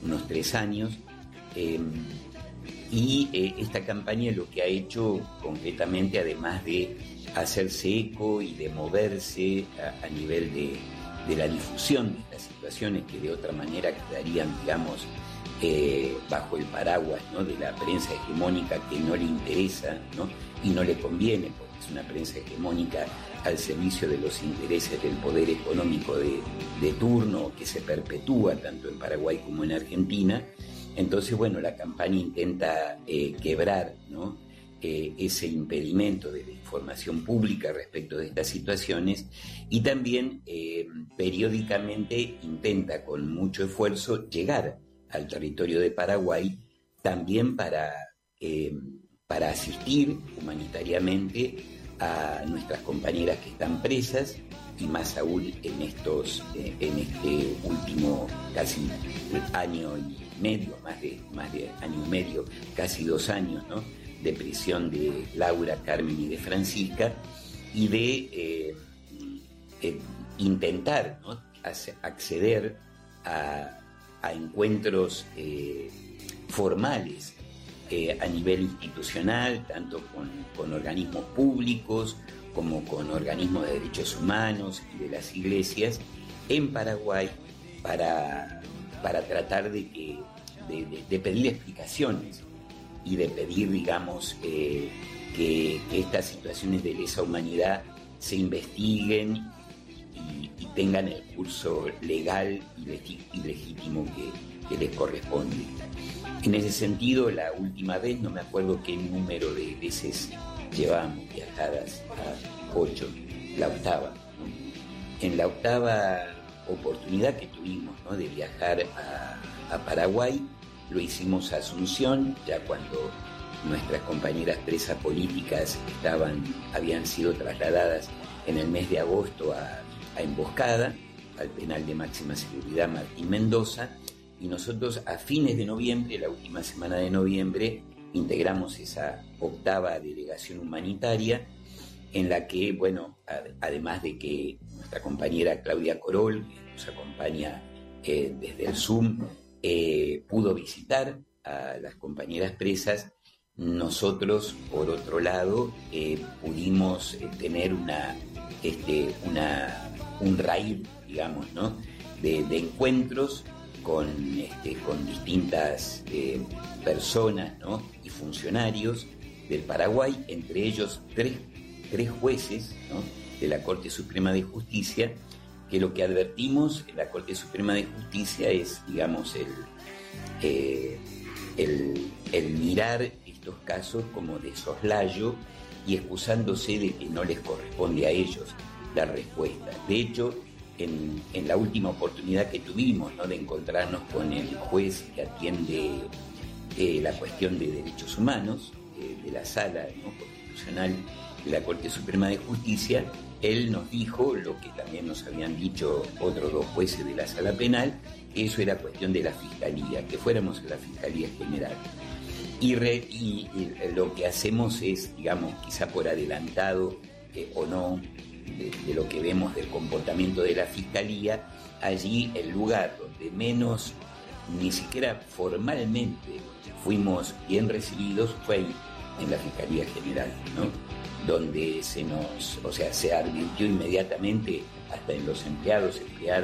unos 3 años. Esta campaña lo que ha hecho concretamente, además de hacerse eco y de moverse a nivel de la difusión de estas situaciones que de otra manera quedarían, digamos, bajo el paraguas, ¿no?, de la prensa hegemónica, que no le interesa, ¿no?, y no le conviene, porque es una prensa hegemónica al servicio de los intereses del poder económico de turno, que se perpetúa tanto en Paraguay como en Argentina. Entonces, bueno, la campaña intenta quebrar, ¿no?, ese impedimento de la información pública respecto de estas situaciones, y también periódicamente intenta con mucho esfuerzo llegar al territorio de Paraguay, también para asistir humanitariamente a nuestras compañeras que están presas, y más aún en este último casi año y medio, más de año y medio, casi 2 años, ¿no?, de prisión de Laura, Carmen y de Francisca, y de intentar, ¿no?, acceder a encuentros formales a nivel institucional, tanto con organismos públicos como con organismos de derechos humanos y de las iglesias en Paraguay, para tratar de pedir explicaciones y de pedir, digamos, que estas situaciones de lesa humanidad se investiguen y tengan el curso legal y legítimo que les corresponde. En ese sentido, la última vez, no me acuerdo qué número de veces llevábamos viajadas, a 8, la octava, ¿no? En la octava oportunidad que tuvimos, ¿no?, de viajar a Paraguay, lo hicimos a Asunción, ya cuando nuestras compañeras presas políticas habían sido trasladadas en el mes de agosto a Emboscada, al penal de máxima seguridad Martín Mendoza, y nosotros a fines de noviembre, la última semana de noviembre, integramos esa octava delegación humanitaria, en la que, bueno, además de que nuestra compañera Claudia Corol, que nos acompaña desde el Zoom, pudo visitar a las compañeras presas, nosotros, por otro lado, pudimos tener un raíz, digamos, ¿no?, de encuentros con distintas personas, ¿no?, y funcionarios del Paraguay, entre ellos tres jueces, ¿no?, de la Corte Suprema de Justicia, que lo que advertimos en la Corte Suprema de Justicia es, digamos, el mirar estos casos como de soslayo y excusándose de que no les corresponde a ellos la respuesta. De hecho, en la última oportunidad que tuvimos, ¿no?, de encontrarnos con el juez que atiende la cuestión de derechos humanos de la Sala, ¿no?, Constitucional de la Corte Suprema de Justicia, él nos dijo lo que también nos habían dicho otros 2 jueces de la Sala Penal, que eso era cuestión de la Fiscalía, que fuéramos a la Fiscalía General. Y lo que hacemos es, digamos, quizá por adelantado o no, de lo que vemos del comportamiento de la Fiscalía, allí el lugar donde menos, ni siquiera formalmente, fuimos bien recibidos fue ahí, en la Fiscalía General, ¿no?, donde se advirtió inmediatamente, hasta en los empleadas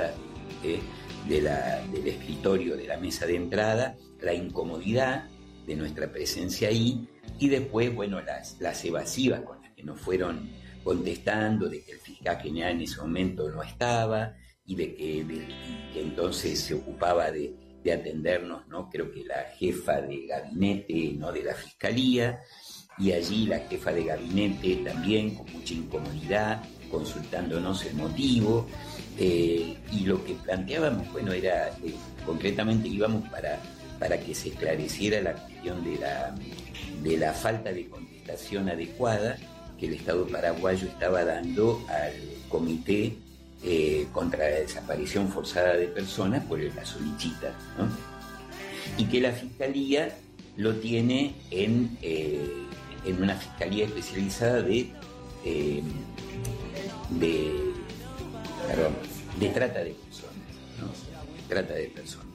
del escritorio de la mesa de entrada, la incomodidad de nuestra presencia ahí, y después, bueno, las evasivas con las que nos fueron contestando, de que el fiscal general en ese momento no estaba, y de que entonces se ocupaba de atendernos, ¿no?, creo que la jefa de gabinete, ¿no?, de la Fiscalía, y allí la jefa de gabinete también con mucha incomodidad, consultándonos el motivo, y lo que planteábamos, bueno, era concretamente íbamos para que se esclareciera la cuestión de la falta de contestación adecuada que el Estado paraguayo estaba dando al Comité contra la Desaparición Forzada de Personas por el caso Lichita, ¿no?, y que la Fiscalía lo tiene en una fiscalía especializada de trata de personas, ¿no?, trata de personas.